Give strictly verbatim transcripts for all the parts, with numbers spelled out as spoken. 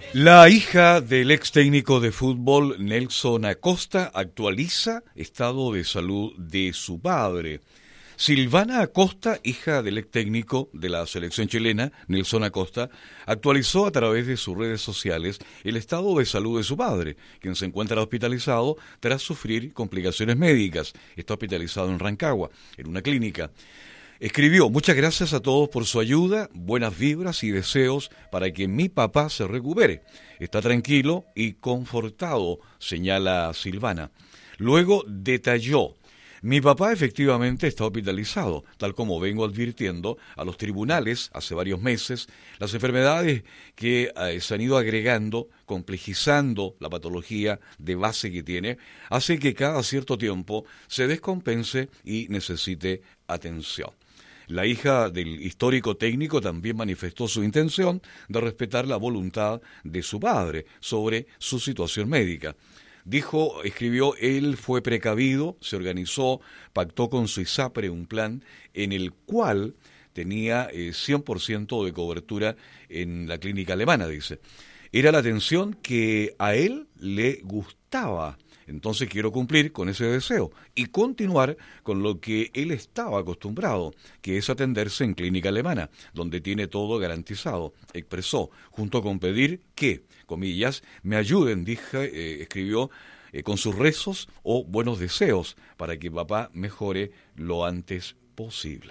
La hija del ex técnico de fútbol Nelson Acosta actualiza estado de salud de su padre. Silvana Acosta, hija del ex técnico de la selección chilena, Nelson Acosta, actualizó a través de sus redes sociales el estado de salud de su padre, quien se encuentra hospitalizado tras sufrir complicaciones médicas. Está hospitalizado en Rancagua, en una clínica. Escribió: muchas gracias a todos por su ayuda, buenas vibras y deseos para que mi papá se recupere. Está tranquilo y confortado, señala Silvana. Luego detalló: mi papá efectivamente está hospitalizado, tal como vengo advirtiendo a los tribunales hace varios meses. Las enfermedades que eh, se han ido agregando, complejizando la patología de base que tiene, hacen que cada cierto tiempo se descompense y necesite atención. La hija del histórico técnico también manifestó su intención de respetar la voluntad de su padre sobre su situación médica. Dijo, escribió, él fue precavido, se organizó, pactó con su ISAPRE un plan en el cual tenía eh, cien por ciento de cobertura en la clínica alemana, dice. Era la atención que a él le gustaba. Entonces quiero cumplir con ese deseo y continuar con lo que él estaba acostumbrado, que es atenderse en clínica alemana, donde tiene todo garantizado. Expresó, junto con pedir que, comillas, me ayuden, dije, eh, escribió, eh, con sus rezos o buenos deseos para que papá mejore lo antes posible.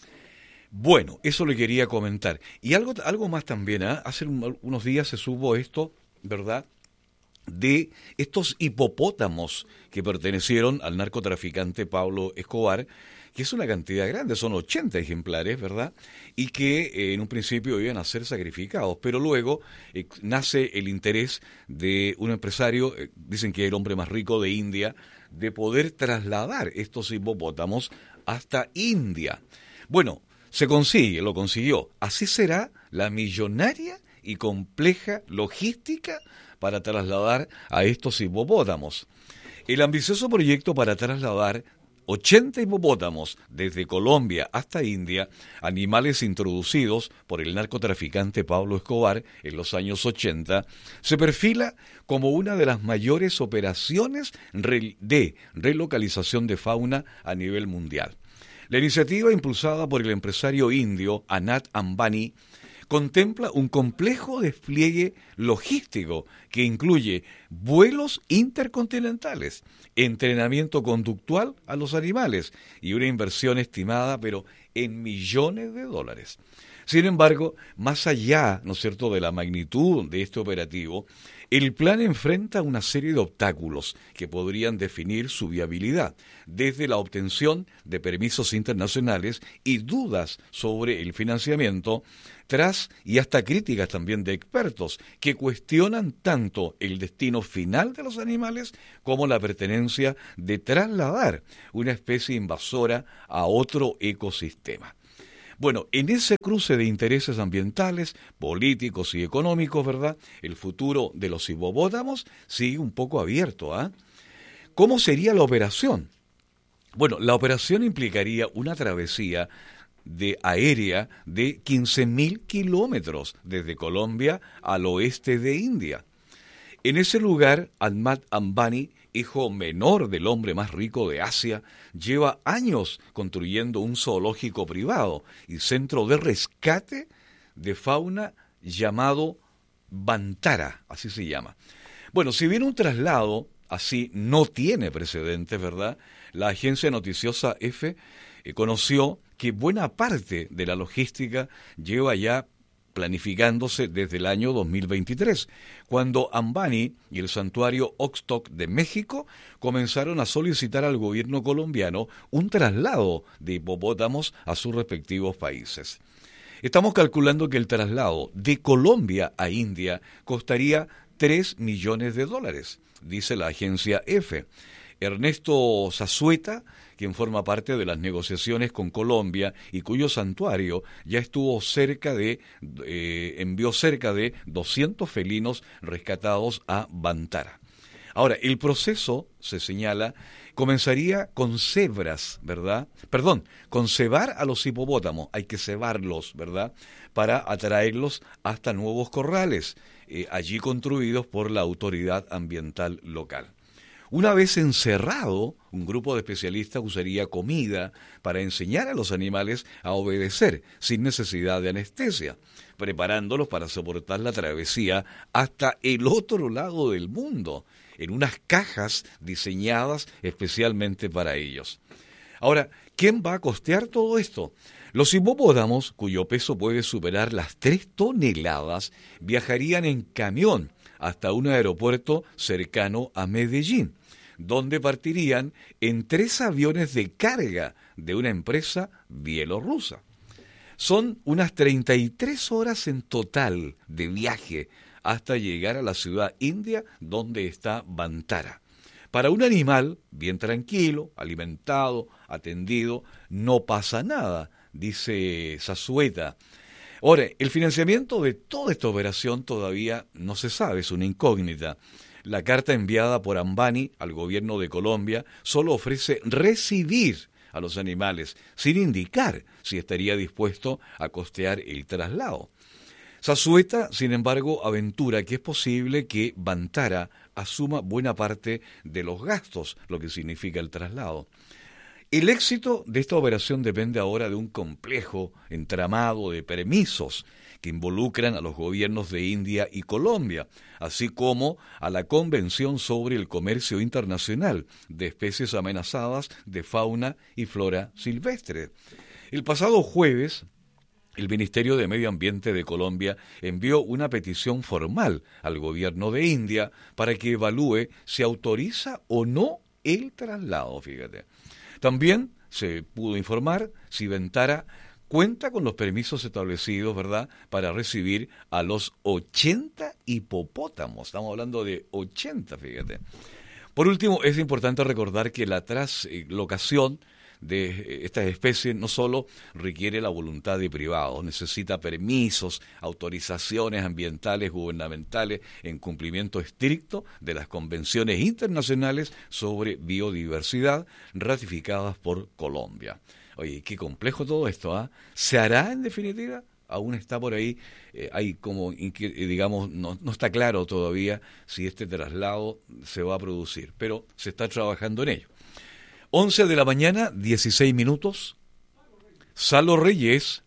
Bueno, eso le quería comentar. Y algo, algo más también, ¿eh? Hace un, unos días se supo esto, ¿verdad?, de estos hipopótamos que pertenecieron al narcotraficante Pablo Escobar, que es una cantidad grande, son ochenta ejemplares, ¿verdad? Y que eh, en un principio iban a ser sacrificados, pero luego eh, nace el interés de un empresario, eh, dicen que es el hombre más rico de India, de poder trasladar estos hipopótamos hasta India. Bueno, se consigue, lo consiguió. Así será la millonaria y compleja logística para trasladar a estos hipopótamos. El ambicioso proyecto para trasladar ochenta hipopótamos desde Colombia hasta India, animales introducidos por el narcotraficante Pablo Escobar en los años ochenta, se perfila como una de las mayores operaciones de relocalización de fauna a nivel mundial. La iniciativa, impulsada por el empresario indio Anand Ambani, contempla un complejo despliegue logístico que incluye vuelos intercontinentales, entrenamiento conductual a los animales y una inversión estimada, pero en millones de dólares. Sin embargo, más allá, ¿no es cierto?, de la magnitud de este operativo, el plan enfrenta una serie de obstáculos que podrían definir su viabilidad, desde la obtención de permisos internacionales y dudas sobre el financiamiento, tras y hasta críticas también de expertos que cuestionan tanto el destino final de los animales como la pertenencia de trasladar una especie invasora a otro ecosistema. Bueno, en ese cruce de intereses ambientales, políticos y económicos, ¿verdad?, el futuro de los hipopótamos sigue un poco abierto, ¿ah? ¿eh? ¿Cómo sería la operación? Bueno, la operación implicaría una travesía de aérea de quince mil kilómetros desde Colombia al oeste de India. En ese lugar, Anand Ambani, hijo menor del hombre más rico de Asia, lleva años construyendo un zoológico privado y centro de rescate de fauna llamado Vantara, así se llama. Bueno, si bien un traslado así no tiene precedentes, ¿verdad?, la agencia noticiosa E F eh, conoció que buena parte de la logística lleva ya planificándose desde el año dos mil veintitrés, cuando Ambani y el santuario Oxtoc de México comenzaron a solicitar al gobierno colombiano un traslado de hipopótamos a sus respectivos países. Estamos calculando que el traslado de Colombia a India costaría tres millones de dólares, dice la agencia E F. Ernesto Zazueta, quien forma parte de las negociaciones con Colombia y cuyo santuario ya estuvo cerca de, eh, envió cerca de doscientos felinos rescatados a Vantara. Ahora, el proceso, se señala, comenzaría con cebras, ¿verdad? Perdón, con cebar a los hipopótamos, hay que cebarlos, ¿verdad? Para atraerlos hasta nuevos corrales, eh, allí construidos por la autoridad ambiental local. Una vez encerrado, un grupo de especialistas usaría comida para enseñar a los animales a obedecer sin necesidad de anestesia, preparándolos para soportar la travesía hasta el otro lado del mundo, en unas cajas diseñadas especialmente para ellos. Ahora, ¿quién va a costear todo esto? Los hipopótamos, cuyo peso puede superar las tres toneladas, viajarían en camión hasta un aeropuerto cercano a Medellín, donde partirían en tres aviones de carga de una empresa bielorrusa. Son unas treinta y tres horas en total de viaje hasta llegar a la ciudad india donde está Vantara. Para un animal bien tranquilo, alimentado, atendido, no pasa nada, dice Zazueta. Ahora, el financiamiento de toda esta operación todavía no se sabe, es una incógnita. La carta enviada por Ambani al gobierno de Colombia solo ofrece recibir a los animales, sin indicar si estaría dispuesto a costear el traslado. Zazueta, sin embargo, aventura que es posible que Vantara asuma buena parte de los gastos, lo que significa el traslado. El éxito de esta operación depende ahora de un complejo entramado de permisos que involucran a los gobiernos de India y Colombia, así como a la Convención sobre el Comercio Internacional de Especies Amenazadas de Fauna y Flora Silvestre. El pasado jueves, el Ministerio de Medio Ambiente de Colombia envió una petición formal al gobierno de India para que evalúe si autoriza o no el traslado, fíjate. También se pudo informar si Vantara cuenta con los permisos establecidos, ¿verdad?, para recibir a los ochenta hipopótamos. Estamos hablando de ochenta, fíjate. Por último, es importante recordar que la traslocación de estas especies no solo requiere la voluntad de privados, necesita permisos, autorizaciones ambientales gubernamentales en cumplimiento estricto de las convenciones internacionales sobre biodiversidad ratificadas por Colombia. Oye, qué complejo todo esto, ¿ah? ¿eh? ¿Se hará en definitiva? Aún está por ahí, eh, hay como, digamos, no, no está claro todavía si este traslado se va a producir, pero se está trabajando en ello. once de la mañana, dieciséis minutos. Salo Reyes